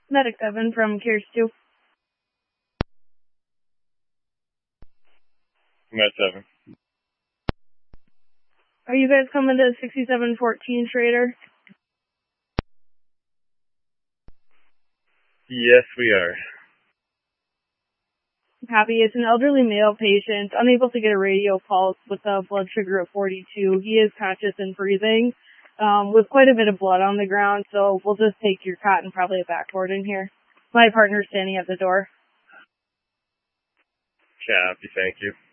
Medic 7 from Cares 2. Med 7. Are you guys coming to 6714 Schrader? Yes, we are. Copy. It's an elderly male patient, unable to get a radio pulse with a blood sugar of 42. He is conscious and breathing, with quite a bit of blood on the ground, so we'll just take your cot and probably a backboard in here. My partner's standing at the door. Copy, thank you.